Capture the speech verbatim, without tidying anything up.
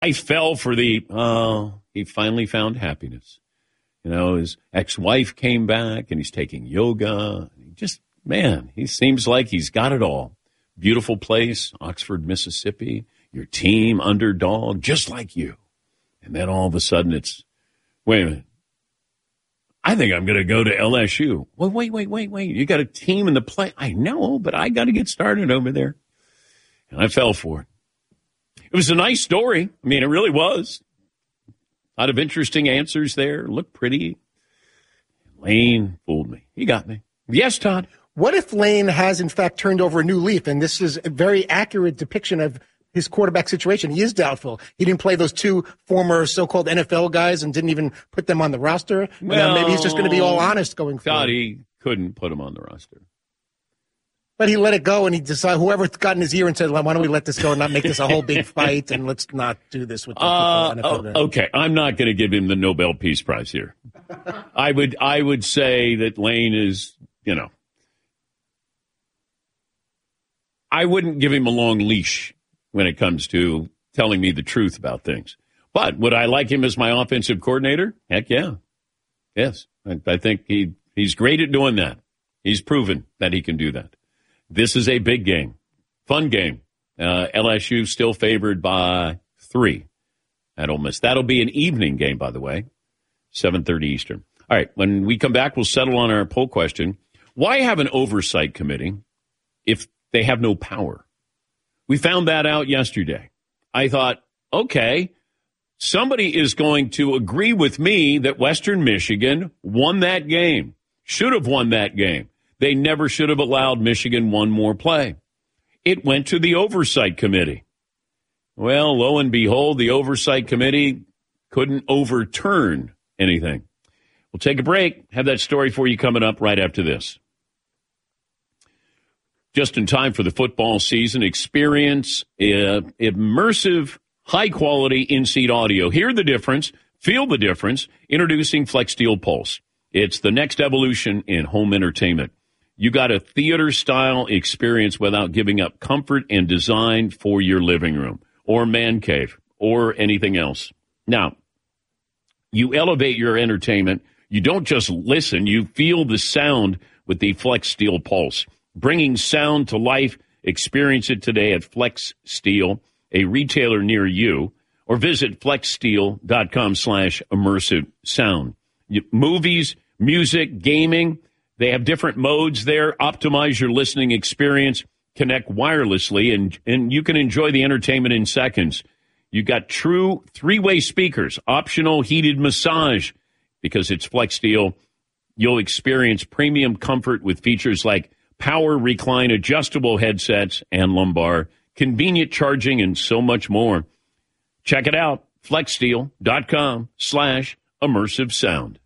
I fell for the, oh, he finally found happiness. You know, his ex-wife came back and he's taking yoga. He just, man, he seems like he's got it all. Beautiful place, Oxford, Mississippi, your team underdog, just like you. And then all of a sudden it's, wait a minute, I think I'm going to go to L S U. Well, wait, wait, wait, wait. You got a team in the play. I know, but I got to get started over there. And I fell for it. It was a nice story. I mean, it really was. A lot of interesting answers there. Looked pretty. Lane fooled me. He got me. Yes, Todd. What if Lane has, in fact, turned over a new leaf, and this is a very accurate depiction of his quarterback situation? He is doubtful. He didn't play those two former so-called N F L guys and didn't even put them on the roster. Well, maybe he's just going to be all honest going forward. God, he couldn't put them on the roster. But he let it go, and he decided, whoever got in his ear and said, why don't we let this go and not make this a whole big fight, and let's not do this with the uh, N F L. Oh, okay, I'm not going to give him the Nobel Peace Prize here. I would, I would say that Lane is, you know, I wouldn't give him a long leash when it comes to telling me the truth about things. But would I like him as my offensive coordinator? Heck yeah. Yes. I, I think he he's great at doing that. He's proven that he can do that. This is a big game. Fun game. Uh, L S U still favored by three at Ole Miss. That'll be an evening game, by the way, seven thirty Eastern. All right, when we come back, we'll settle on our poll question. Why have an oversight committee if they have no power? We found that out yesterday. I thought, okay, somebody is going to agree with me that Western Michigan won that game, should have won that game. They never should have allowed Michigan one more play. It went to the oversight committee. Well, lo and behold, the oversight committee couldn't overturn anything. We'll take a break. Have that story for you coming up right after this. Just in time for the football season, experience uh, immersive, high-quality in-seat audio. Hear the difference, feel the difference. Introducing FlexSteel Pulse. It's the next evolution in home entertainment. You got a theater-style experience without giving up comfort and design for your living room or man cave or anything else. Now, you elevate your entertainment. You don't just listen. You feel the sound with the FlexSteel Pulse. Bringing sound to life. Experience it today at FlexSteel, a retailer near you, or visit flexsteel.com slash immersive sound. Movies, music, gaming, they have different modes there. Optimize your listening experience. Connect wirelessly, and, and you can enjoy the entertainment in seconds. You got true three-way speakers, optional heated massage. Because it's FlexSteel, you'll experience premium comfort with features like power recline adjustable headsets and lumbar, convenient charging, and so much more. Check it out, flexsteel.com slash immersive sound.